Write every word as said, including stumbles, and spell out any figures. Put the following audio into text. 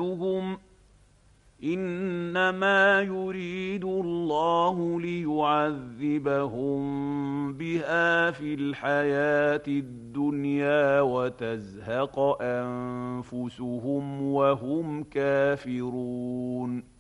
أموالهم إنما يريد الله ليعذبهم بها في الحياة الدنيا وتزهق أنفسهم وهم كافرون.